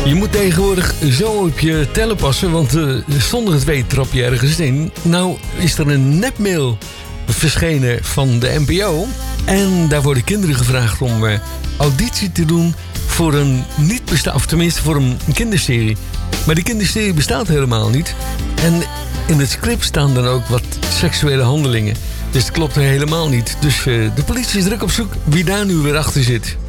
Je moet tegenwoordig zo op je tellen passen, want zonder het weten trap je ergens in. Nou is er een nepmail verschenen van de NPO. En daar worden kinderen gevraagd om auditie te doen voor een niet bestaande, of tenminste voor een kinderserie. Maar die kinderserie bestaat helemaal niet. En in het script staan dan ook wat seksuele handelingen. Dus het klopt er helemaal niet. Dus de politie is druk op zoek wie daar nu weer achter zit.